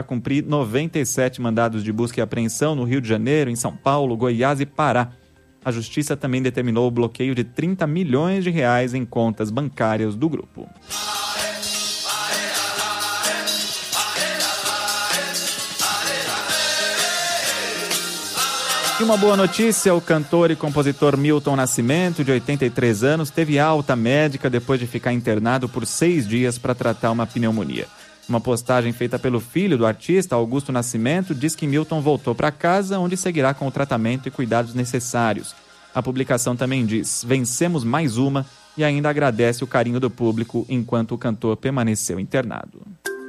cumprir 97 mandados de busca e apreensão no Rio de Janeiro, em São Paulo, Goiás e Pará. A Justiça também determinou o bloqueio de 30 milhões de reais em contas bancárias do grupo. E uma boa notícia, o cantor e compositor Milton Nascimento, de 83 anos, teve alta médica depois de ficar internado por 6 dias para tratar uma pneumonia. Uma postagem feita pelo filho do artista, Augusto Nascimento, diz que Milton voltou para casa, onde seguirá com o tratamento e cuidados necessários. A publicação também diz: vencemos mais uma, e ainda agradece o carinho do público enquanto o cantor permaneceu internado.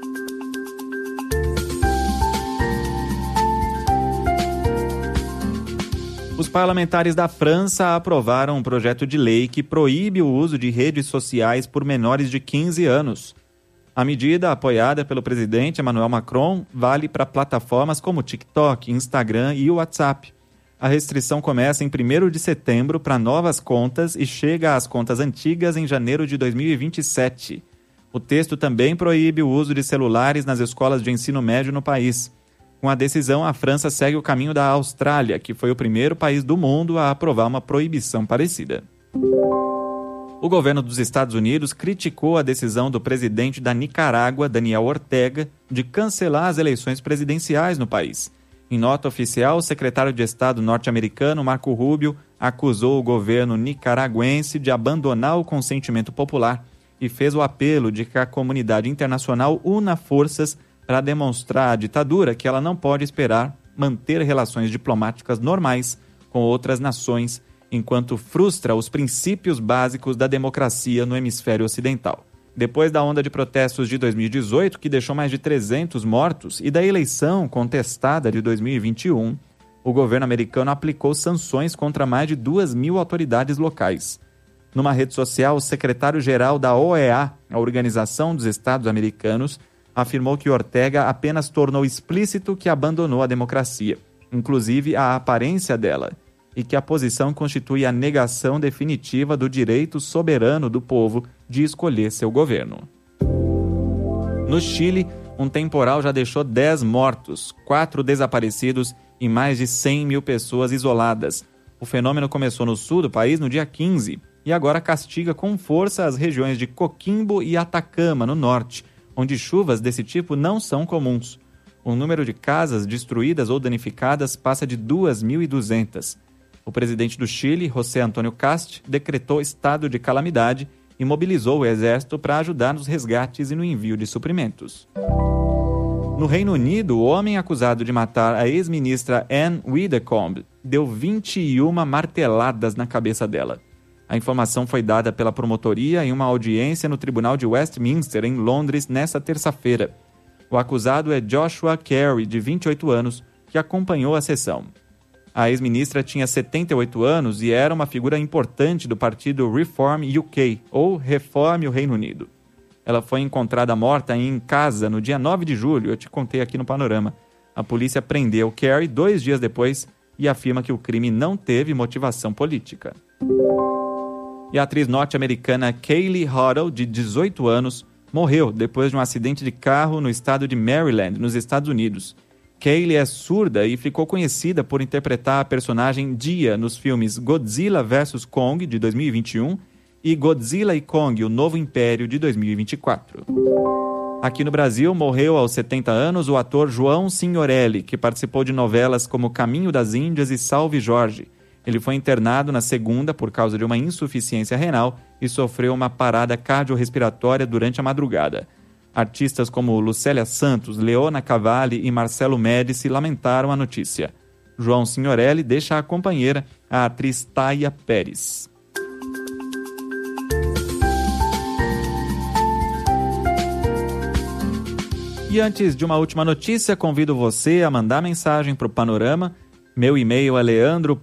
Os parlamentares da França aprovaram um projeto de lei que proíbe o uso de redes sociais por menores de 15 anos. A medida, apoiada pelo presidente Emmanuel Macron, vale para plataformas como TikTok, Instagram e WhatsApp. A restrição começa em 1º de setembro para novas contas e chega às contas antigas em janeiro de 2027. O texto também proíbe o uso de celulares nas escolas de ensino médio no país. Com a decisão, a França segue o caminho da Austrália, que foi o primeiro país do mundo a aprovar uma proibição parecida. O governo dos Estados Unidos criticou a decisão do presidente da Nicarágua, Daniel Ortega, de cancelar as eleições presidenciais no país. Em nota oficial, o secretário de Estado norte-americano, Marco Rubio, acusou o governo nicaragüense de abandonar o consentimento popular e fez o apelo de que a comunidade internacional una forças para demonstrar à ditadura que ela não pode esperar manter relações diplomáticas normais com outras nações, enquanto frustra os princípios básicos da democracia no hemisfério ocidental. Depois da onda de protestos de 2018, que deixou mais de 300 mortos, e da eleição contestada de 2021, o governo americano aplicou sanções contra mais de 2.000 autoridades locais. Numa rede social, o secretário-geral da OEA, a Organização dos Estados Americanos, afirmou que Ortega apenas tornou explícito que abandonou a democracia, inclusive a aparência dela, e que a posição constitui a negação definitiva do direito soberano do povo de escolher seu governo. No Chile, um temporal já deixou 10 mortos, 4 desaparecidos e mais de 100 mil pessoas isoladas. O fenômeno começou no sul do país no dia 15 e agora castiga com força as regiões de Coquimbo e Atacama, no norte, onde chuvas desse tipo não são comuns. O número de casas destruídas ou danificadas passa de 2.200. O presidente do Chile, José Antônio Kast, decretou estado de calamidade e mobilizou o exército para ajudar nos resgates e no envio de suprimentos. No Reino Unido, o homem acusado de matar a ex-ministra Anne Widdecombe deu 21 marteladas na cabeça dela. A informação foi dada pela promotoria em uma audiência no Tribunal de Westminster, em Londres, nesta terça-feira. O acusado é Joshua Carey, de 28 anos, que acompanhou a sessão. A ex-ministra tinha 78 anos e era uma figura importante do partido Reform UK, ou Reforme o Reino Unido. Ela foi encontrada morta em casa no dia 9 de julho, eu te contei aqui no Panorama. A polícia prendeu Carey 2 dias depois e afirma que o crime não teve motivação política. E a atriz norte-americana Kaylee Hoddle, de 18 anos, morreu depois de um acidente de carro no estado de Maryland, nos Estados Unidos. Kaylee é surda e ficou conhecida por interpretar a personagem Dia nos filmes Godzilla vs. Kong, de 2021, e Godzilla e Kong, o Novo Império, de 2024. Aqui no Brasil, morreu aos 70 anos o ator João Signorelli, que participou de novelas como Caminho das Índias e Salve Jorge. Ele foi internado na segunda por causa de uma insuficiência renal e sofreu uma parada cardiorrespiratória durante a madrugada. Artistas como Lucélia Santos, Leona Cavalli e Marcelo Médici lamentaram a notícia. João Signorelli deixa a companheira, a atriz Taia Pérez. E antes de uma última notícia, convido você a mandar mensagem para o Panorama. Meu e-mail é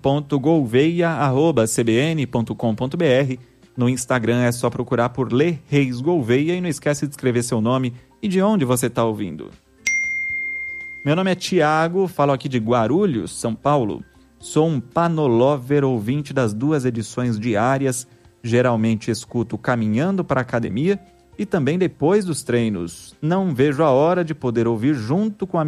leandro.gouveia@cbn.com.br. No Instagram é só procurar por Lê Reis Gouveia e não esquece de escrever seu nome e de onde você está ouvindo. Meu nome é Tiago, falo aqui de Guarulhos, São Paulo. Sou um panolover ouvinte das 2 edições diárias. Geralmente escuto caminhando para a academia e também depois dos treinos. Não vejo a hora de poder ouvir junto com a